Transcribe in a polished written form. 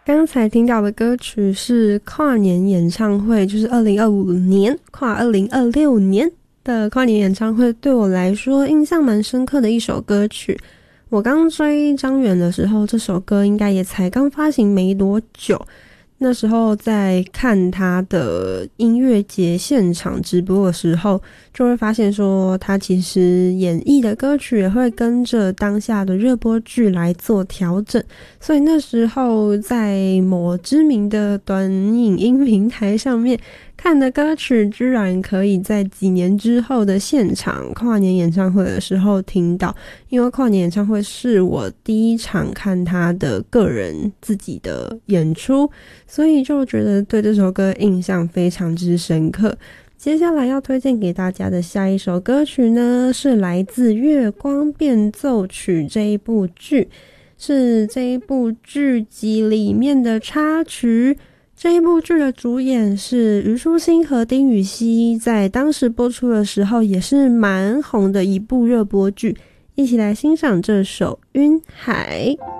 刚才听到的歌曲是跨年演唱会，就是2025年跨2026年的跨年演唱会，对我来说印象蛮深刻的一首歌曲。我刚追张远的时候，这首歌应该也才刚发行没多久，那时候在看他的音乐节现场直播的时候，就会发现说他其实演绎的歌曲也会跟着当下的热播剧来做调整，所以那时候在某知名的短影音平台上面看的歌曲，居然可以在几年之后的现场跨年演唱会的时候听到。因为跨年演唱会是我第一场看他的个人自己的演出，所以就觉得对这首歌印象非常之深刻。接下来要推荐给大家的下一首歌曲呢，是来自《月光变奏曲》这一部剧，是这一部剧集里面的插曲。这一部剧的主演是虞书欣和丁禹兮，在当时播出的时候也是蛮红的一部热播剧。一起来欣赏这首《晕海》。